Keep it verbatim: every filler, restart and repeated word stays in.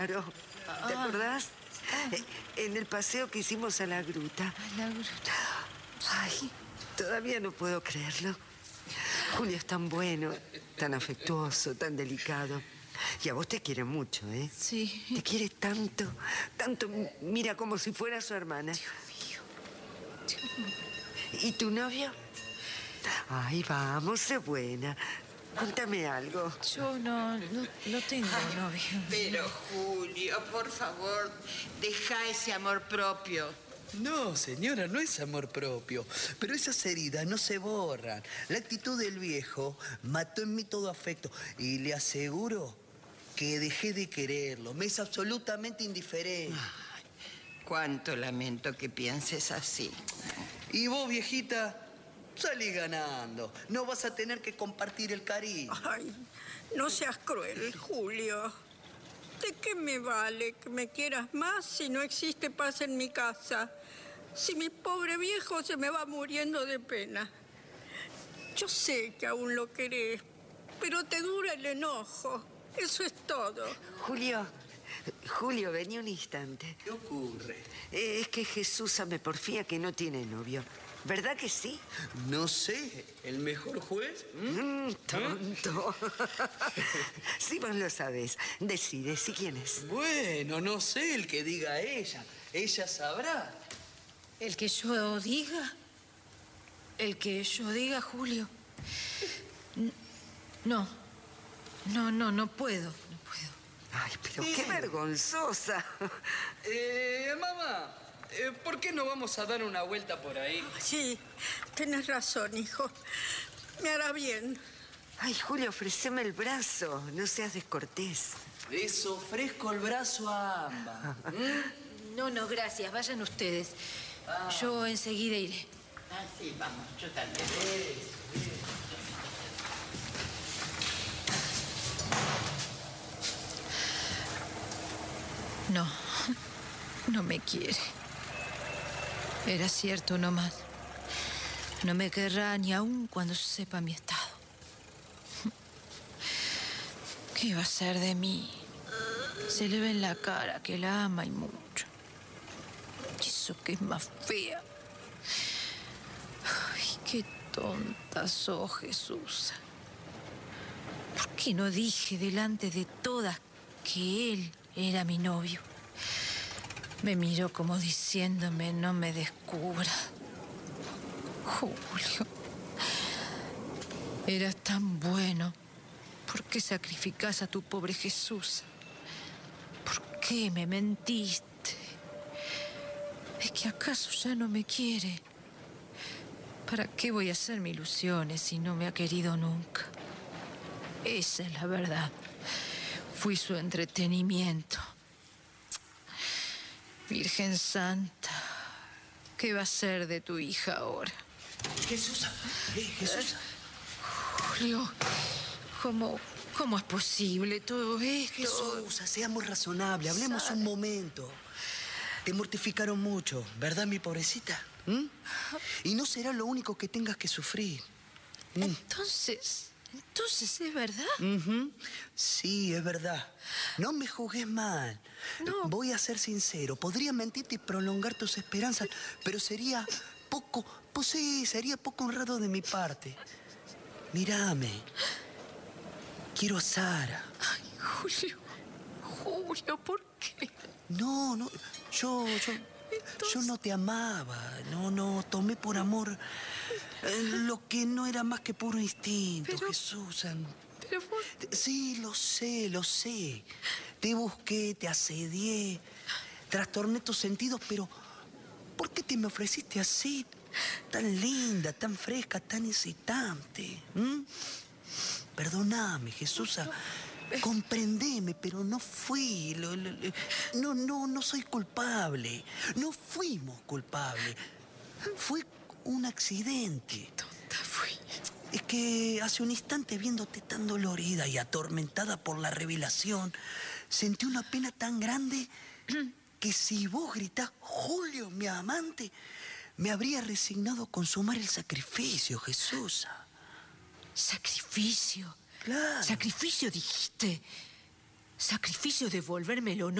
Claro, ¿te Ah. acordás? Ah. Eh, En el paseo que hicimos a la gruta. A la gruta. Ay, todavía no puedo creerlo. Julio es tan bueno, tan afectuoso, tan delicado. Y a vos te quiere mucho, ¿eh? Sí. Te quiere tanto, tanto. Mira, como si fuera su hermana. Dios mío. Dios mío. ¿Y tu novio? Ay, vamos, sé buena. Cuéntame algo. Yo no, no, no tengo novio. Pero, Julio, por favor, deja ese amor propio. No, señora, no es amor propio. Pero esas heridas no se borran. La actitud del viejo mató en mí todo afecto. Y le aseguro que dejé de quererlo. Me es absolutamente indiferente. Ay, cuánto lamento que pienses así. Y vos, viejita, salí ganando. No vas a tener que compartir el cariño. Ay, no seas cruel, Julio. ¿De qué me vale que me quieras más si no existe paz en mi casa? Si mi pobre viejo se me va muriendo de pena. Yo sé que aún lo querés, pero te dura el enojo. Eso es todo. Julio, Julio, vení un instante. ¿Qué ocurre? Eh, Es que Jesús me porfía que no tiene novio. ¿Verdad que sí? No sé, ¿el mejor juez? ¿Mm? Mm, tonto. Sí, vos lo sabés. Decide, ¿sí quién es? Bueno, no sé, el que diga ella. Ella sabrá. El que yo diga. El que yo diga, Julio. N- No. No, no, no puedo. No puedo. Ay, pero Sí. qué vergonzosa. Eh, mamá, eh, ¿por qué no vamos a dar una vuelta por ahí? Sí, tenés razón, hijo. Me hará bien. Ay, Julio, ofreceme el brazo. No seas descortés. Les ofrezco el brazo a ambas. ¿Mm? No, no, gracias. Vayan ustedes. Yo enseguida iré. Ah, sí, vamos, yo también. No, no me quiere. Era cierto nomás. No me querrá ni aún cuando sepa mi estado. ¿Qué va a ser de mí? Se le ve en la cara que la ama y mucho. Y eso que es más fea. Ay, qué tonta sos, Jesús. ¿Por qué no dije delante de todas que él era mi novio? Me miró como diciéndome, no me descubra. Julio, eras tan bueno. ¿Por qué sacrificás a tu pobre Jesús? ¿Por qué me mentiste? ¿Es que acaso ya no me quiere? ¿Para qué voy a hacerme ilusiones si no me ha querido nunca? Esa es la verdad. Fui su entretenimiento. Virgen Santa, ¿qué va a ser de tu hija ahora? Jesús, eh, Jesús. Julio, ¿cómo, cómo es posible todo esto? Jesús, seamos razonables, hablemos un momento. Te mortificaron mucho, ¿verdad, mi pobrecita? ¿Mm? Y no será lo único que tengas que sufrir. ¿Mm? Entonces, entonces es verdad. Ujú. Sí, es verdad. No me juzgues mal. No. Voy a ser sincero. Podría mentirte y prolongar tus esperanzas, pero sería poco, pues sí, sería poco honrado de mi parte. Mírame. Quiero a Sara. Ay, Julio, Julio, ¿por qué? No, no, yo, yo, Entonces- yo no te amaba. No, no, tomé por amor eh, lo que no era más que puro instinto, Pero- Jesús. Pero vos... Sí, lo sé, lo sé. Te busqué, te asedié, trastorné tus sentidos, pero ¿por qué te me ofreciste así? Tan linda, tan fresca, tan excitante. ¿Mm? Perdóname, Jesús. Comprendeme, pero no fui. Lo- lo- lo- no, no, no soy culpable. No fuimos culpables. Fue un accidente. Tonta fui. Es que hace un instante, viéndote tan dolorida y atormentada por la revelación, sentí una pena tan grande que si vos gritás, Julio, mi amante, me habría resignado a consumar el sacrificio, Jesús. Sacrificio. Claro. Sacrificio, dijiste. Sacrificio de volverme el honor